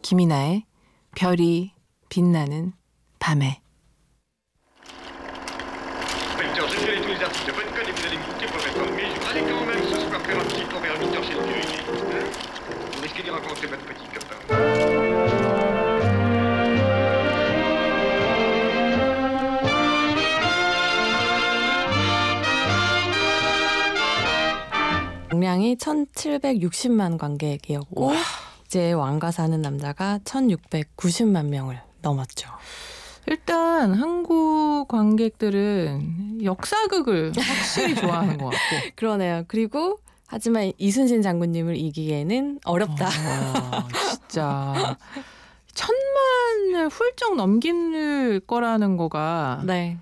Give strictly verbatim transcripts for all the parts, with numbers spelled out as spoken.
김이나의 별이 빛나는 밤에. Inspecteur, j'ai fait tous les articles de bonne conne et vous allez me quitter pour répondre, mais je vais aller quand même ce soir faire un petit tour vers huit heures chez le cuisinier. Hein? Vous risquez d'y rencontrer votre petit copain. 용량이 천칠백육십만 관객이었고 우와. 이제 왕가 사는 남자가 천육백구십만 명을 넘었죠. 일단 한국 관객들은 역사극을 확실히 좋아하는 것 같고. 그러네요. 그리고 하지만 이순신 장군님을 이기기에는 어렵다. 어, 진짜 천만을 훌쩍 넘길 거라는 거가 네.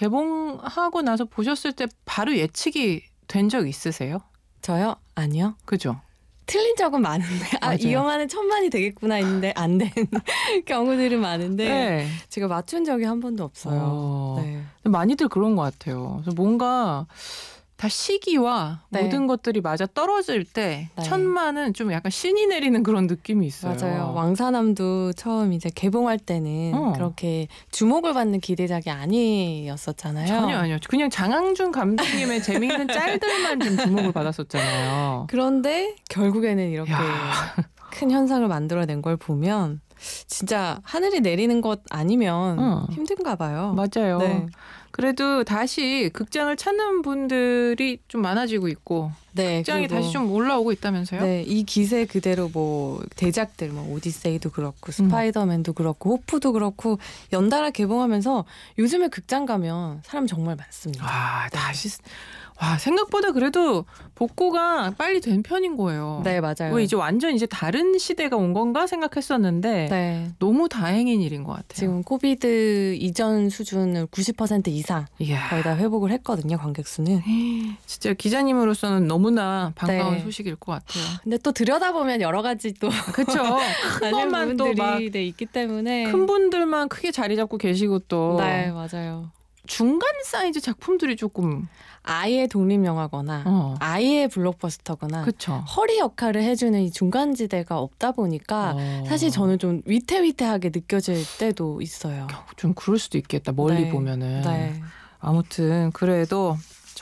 개봉하고 나서 보셨을 때 바로 예측이 된 적 있으세요? 저요? 아니요. 그죠? 틀린 적은 많은데 아, 맞아요. 이 영화는 천만이 되겠구나 했는데 안 된 경우들은 많은데 네. 제가 맞춘 적이 한 번도 없어요. 어, 네. 많이들 그런 것 같아요. 그래서 뭔가 다 시기와 네. 모든 것들이 맞아 떨어질 때 네. 천만은 좀 약간 신이 내리는 그런 느낌이 있어요. 맞아요. 왕사남도 처음 이제 개봉할 때는 어. 그렇게 주목을 받는 기대작이 아니었었잖아요. 전혀 아니요. 그냥 장항준 감독님의 재미있는 짤들만 좀 주목을 받았었잖아요. 그런데 결국에는 이렇게 야. 큰 현상을 만들어낸 걸 보면 진짜 하늘이 내리는 것 아니면 어. 힘든가 봐요. 맞아요. 네. 그래도 다시 극장을 찾는 분들이 좀 많아지고 있고 네, 극장이 그리고 다시 좀 올라오고 있다면서요? 네, 이 기세 그대로 뭐 대작들 뭐 오디세이도 그렇고 스파이더맨도 그렇고 호프도 그렇고 연달아 개봉하면서 요즘에 극장 가면 사람 정말 많습니다. 와, 다시 와, 생각보다 그래도 복구가 빨리 된 편인 거예요. 네, 맞아요. 왜 이제 완전 이제 다른 시대가 온 건가 생각했었는데 네. 너무 다행인 일인 것 같아요. 지금 코비드 이전 수준을 구십 퍼센트 이상 이야. 거의 다 회복을 했거든요, 관객 수는. 진짜 기자님으로서는 너무나 반가운 네. 소식일 것 같아요. 근데 또 들여다보면 여러 가지 또 그렇죠. 큰 아쉬운 것만 또 부분들이 막 네, 있기 때문에 큰 분들만 크게 자리 잡고 계시고 또 네, 맞아요. 중간 사이즈 작품들이 조금 아예 독립영화거나 어. 아예 블록버스터거나 그렇죠. 허리 역할을 해주는 이 중간지대가 없다 보니까 어. 사실 저는 좀 위태위태하게 느껴질 때도 있어요. 좀 그럴 수도 있겠다. 멀리 네. 보면은. 네. 아무튼 그래도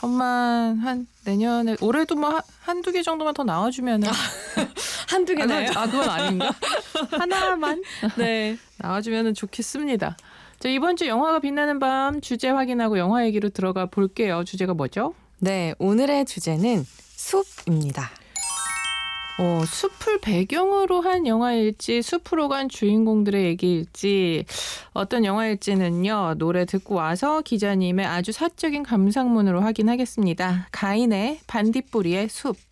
천만 한 내년에 올해도 뭐 한- 한두 개 정도만 더 나와주면은 한두 아, 개나요? 그건, 아 그건 아닌가? 하나만 네. 나와주면은 좋겠습니다. 자, 이번 주 영화가 빛나는 밤 주제 확인하고 영화 얘기로 들어가 볼게요. 주제가 뭐죠? 네, 오늘의 주제는 숲입니다. 어, 숲을 배경으로 한 영화일지 숲으로 간 주인공들의 얘기일지 어떤 영화일지는요. 노래 듣고 와서 기자님의 아주 사적인 감상문으로 확인하겠습니다. 가인의 반딧불이의 숲.